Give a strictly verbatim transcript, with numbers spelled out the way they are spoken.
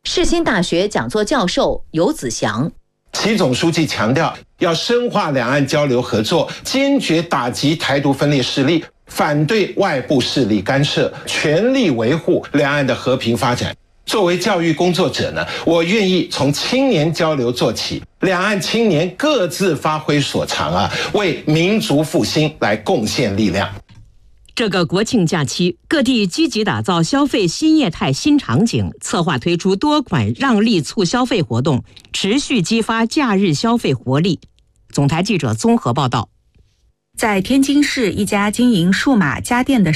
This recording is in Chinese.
世新大学讲座教授游子祥。 习总书记强调，要深化两岸交流合作，坚决打击台独分裂势力，反对外部势力干涉，全力维护两岸的和平发展。作为教育工作者呢，我愿意从青年交流做起，两岸青年各自发挥所长啊，为民族复兴来贡献力量。 这个国庆假期，各地积极打造消费新业态新场景，策划推出多款让利促消费活动，持续激发假日消费活力。总台记者综合报道。 在天津市一家经营数码家电的